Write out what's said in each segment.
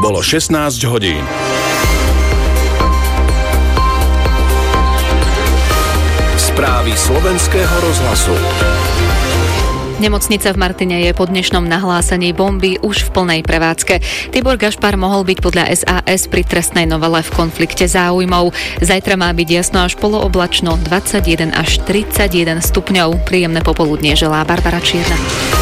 Bolo 16 hodín. Správy slovenského rozhlasu. Nemocnica v Martine je po dnešnom nahlásení bomby už v plnej prevádzke. Tibor Gašpar mohol byť podľa SAS pri trestnej novele v konflikte záujmov. Zajtra má byť jasno až polooblačno, 21 až 31 stupňov. Príjemné popoludnie želá Barbara Čierna.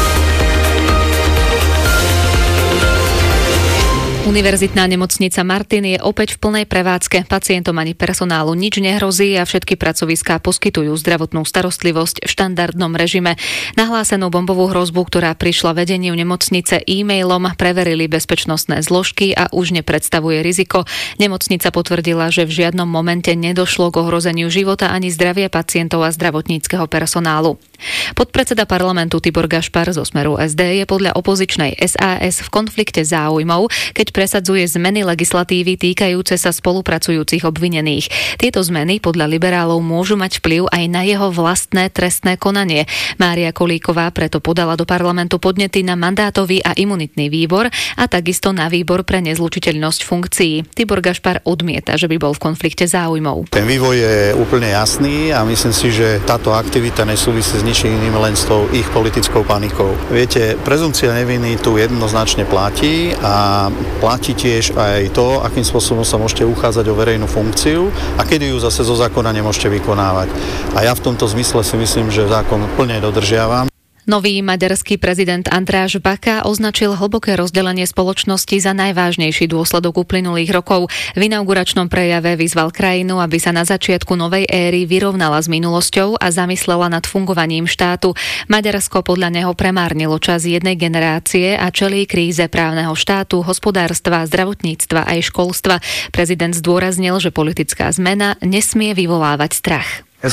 Univerzitná nemocnica Martin je opäť v plnej prevádzke. Pacientom ani personálu nič nehrozí a všetky pracoviská poskytujú zdravotnú starostlivosť v štandardnom režime. Nahlásenú bombovú hrozbu, ktorá prišla vedeniu nemocnice e-mailom, preverili bezpečnostné zložky a už nepredstavuje riziko. Nemocnica potvrdila, že v žiadnom momente nedošlo k ohrozeniu života ani zdravia pacientov a zdravotníckeho personálu. Podpredseda parlamentu Tibor Gašpar zo Smeru SD je podľa opozičnej SAS v konflikte záujmov, keď presadzuje zmeny legislatívy týkajúce sa spolupracujúcich obvinených. Tieto zmeny podľa liberálov môžu mať vplyv aj na jeho vlastné trestné konanie. Mária Kolíková preto podala do parlamentu podnety na mandátový a imunitný výbor a takisto na výbor pre nezlučiteľnosť funkcií. Tibor Gašpar odmieta, že by bol v konflikte záujmov. Ten vývoj je úplne jasný a myslím si, že táto aktivita nesúvisí s ničím iným, len s tou ich politickou panikou. Viete, prezumcia neviny tu jednoznačne platí a platí tiež aj to, akým spôsobom sa môžete uchádzať o verejnú funkciu a kedy ju zase zo zákona nemôžete vykonávať. A ja v tomto zmysle si myslím, že zákon plne dodržiavam. Nový maďarský prezident András Baka označil hlboké rozdelenie spoločnosti za najvážnejší dôsledok uplynulých rokov. V inauguračnom prejave vyzval krajinu, aby sa na začiatku novej éry vyrovnala s minulosťou a zamyslela nad fungovaním štátu. Maďarsko podľa neho premárnilo čas jednej generácie a čelí kríze právneho štátu, hospodárstva, zdravotníctva aj školstva. Prezident zdôraznil, že politická zmena nesmie vyvolávať strach.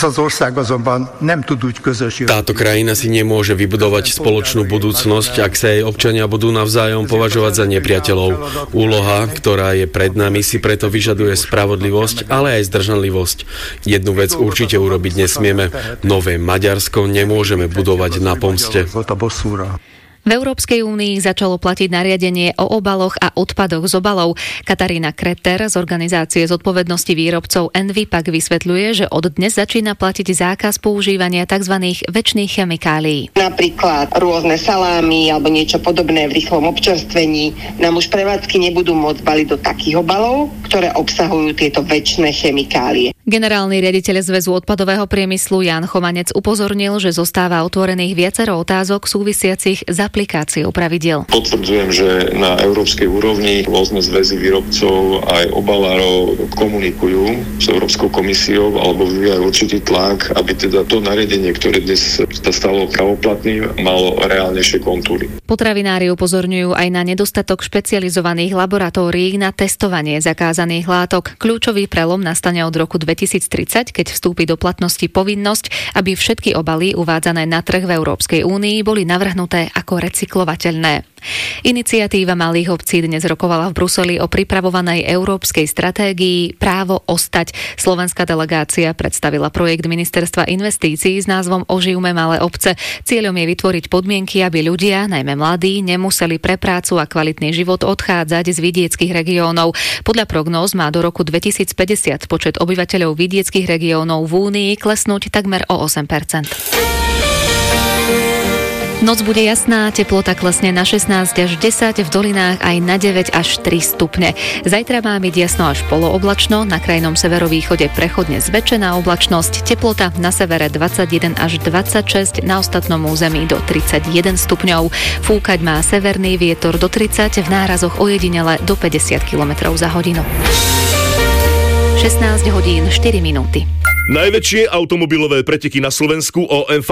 Táto krajina si nemôže vybudovať spoločnú budúcnosť, ak sa jej občania budú navzájom považovať za nepriateľov. Úloha, ktorá je pred nami, si preto vyžaduje spravodlivosť, ale aj zdržanlivosť. Jednu vec určite urobiť nesmieme. Nové Maďarsko nemôžeme budovať na pomste. V Európskej únii začalo platiť nariadenie o obaloch a odpadoch z obalov. Katarína Kreter z organizácie zodpovednosti výrobcov Envy pak vysvetľuje, že od dnes začína platiť zákaz používania tzv. Večných chemikálií. Napríklad rôzne salámy alebo niečo podobné v rýchlom občerstvení nám už prevádzky nebudú môcť baliť do takých obalov, ktoré obsahujú tieto večné chemikálie. Generálny riaditeľ Zväzu odpadového priemyslu Ján Chovanec upozornil, že zostáva otvorených viacero otázok súvisiacich s aplikáciou pravidiel. Potvrdzujem, že na európskej úrovni rôzne zväzy výrobcov aj obalárov komunikujú s Európskou komisiou alebo vyvíjajú určitý tlak, aby teda to nariadenie, ktoré dnes sa stalo pravoplatným, malo reálnejšie kontúry. Potravinári upozorňujú aj na nedostatok špecializovaných laboratórií na testovanie zakázaných látok. Kľúčový prelom nastane od roku 2030, keď vstúpi do platnosti povinnosť, aby všetky obaly uvádzané na trh v Európskej únii boli navrhnuté ako recyklovateľné. Iniciatíva malých obcí dnes rokovala v Bruseli o pripravovanej európskej stratégii Právo ostať. Slovenská delegácia predstavila projekt Ministerstva investícií s názvom Oživme malé obce. Cieľom je vytvoriť podmienky, aby ľudia, najmä mladí, nemuseli pre prácu a kvalitný život odchádzať z vidieckych regiónov. Podľa prognóz má do roku 2050 počet obyvateľov vidieckych regiónov v Únii klesnúť takmer o 8%. Noc bude jasná, teplota klesne na 16 až 10, v dolinách aj na 9 až 3 stupne. Zajtra má byť jasno až polooblačno, na krajnom severovýchode prechodne zväčšená oblačnosť, teplota na severe 21 až 26, na ostatnom území do 31 stupňov. Fúkať má severný vietor do 30, v nárazoch ojedinele do 50 km za hodinu. 16 hodín 4 minúty. Najväčšie automobilové preteky na Slovensku OMV